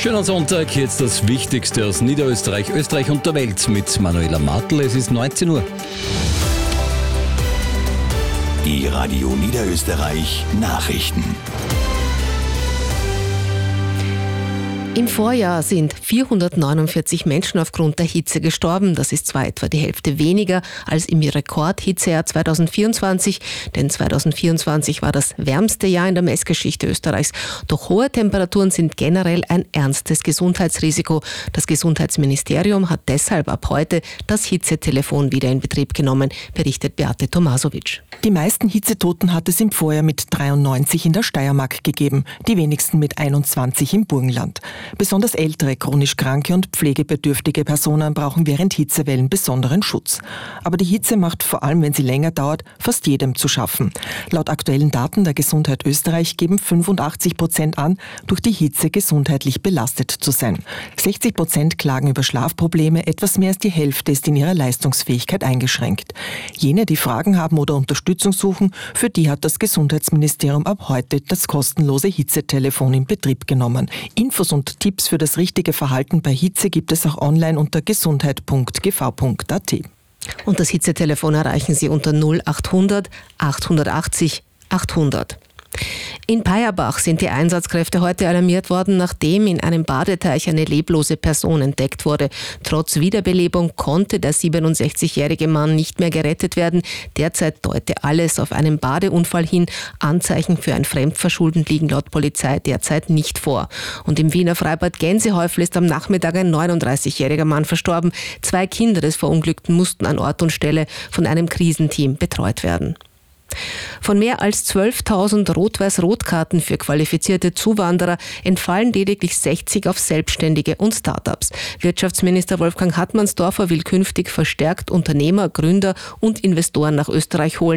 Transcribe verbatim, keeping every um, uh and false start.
Schönen Sonntag, jetzt das Wichtigste aus Niederösterreich, Österreich und der Welt mit Manuela Martl. Es ist neunzehn Uhr. Die Radio Niederösterreich Nachrichten. Im Vorjahr sind vierhundertneunundvierzig Menschen aufgrund der Hitze gestorben. Das ist zwar etwa die Hälfte weniger als im Rekordhitzejahr zweitausendvierundzwanzig, denn zweitausendvierundzwanzig war das wärmste Jahr in der Messgeschichte Österreichs. Doch hohe Temperaturen sind generell ein ernstes Gesundheitsrisiko. Das Gesundheitsministerium hat deshalb ab heute das Hitzetelefon wieder in Betrieb genommen, berichtet Beate Tomasovic. Die meisten Hitzetoten hat es im Vorjahr mit dreiundneunzig in der Steiermark gegeben, die wenigsten mit einundzwanzig im Burgenland. Besonders ältere, chronisch kranke und pflegebedürftige Personen brauchen während Hitzewellen besonderen Schutz. Aber die Hitze macht vor allem, wenn sie länger dauert, fast jedem zu schaffen. Laut aktuellen Daten der Gesundheit Österreich geben fünfundachtzig Prozent an, durch die Hitze gesundheitlich belastet zu sein. sechzig Prozent klagen über Schlafprobleme, etwas mehr als die Hälfte ist in ihrer Leistungsfähigkeit eingeschränkt. Jene, die Fragen haben oder Unterstützung suchen, für die hat das Gesundheitsministerium ab heute das kostenlose Hitzetelefon in Betrieb genommen. Infos und Tipps für das richtige Verhalten bei Hitze gibt es auch online unter gesundheit punkt g v punkt a t. Und das Hitzetelefon erreichen Sie unter null achthundert achthundertachtzig achthundert. In Peierbach sind die Einsatzkräfte heute alarmiert worden, nachdem in einem Badeteich eine leblose Person entdeckt wurde. Trotz Wiederbelebung konnte der siebenundsechzigjährige Mann nicht mehr gerettet werden. Derzeit deute alles auf einen Badeunfall hin. Anzeichen für ein Fremdverschulden liegen laut Polizei derzeit nicht vor. Und im Wiener Freibad Gänsehäufel ist am Nachmittag ein neununddreißigjähriger Mann verstorben. Zwei Kinder des Verunglückten mussten an Ort und Stelle von einem Krisenteam betreut werden. Von mehr als zwölftausend Rot-Weiß-Rot-Karten für qualifizierte Zuwanderer entfallen lediglich sechzig auf Selbstständige und Start-ups. Wirtschaftsminister Wolfgang Hartmannsdorfer will künftig verstärkt Unternehmer, Gründer und Investoren nach Österreich holen.